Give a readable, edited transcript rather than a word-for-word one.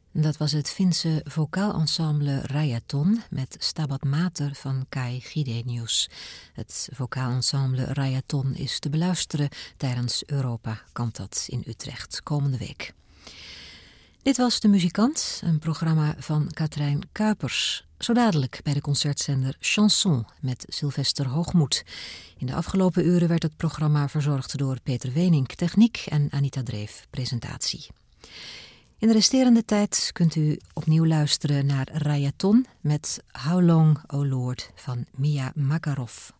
Dat was het Finse vocaalensemble Rajaton met Stabat Mater van Kai Gidenius. Het vocaalensemble Rajaton is te beluisteren tijdens Europa Cantat in Utrecht komende week. Dit was De Muzikant, een programma van Katrijn Kuipers. Zo dadelijk bij de concertzender Chanson met Sylvester Hoogmoed. In de afgelopen uren werd het programma verzorgd door Peter Wenink, techniek, en Anita Dreef, presentatie. In de resterende tijd kunt u opnieuw luisteren naar Rajaton met How Long, O Lord van Mia Makarov.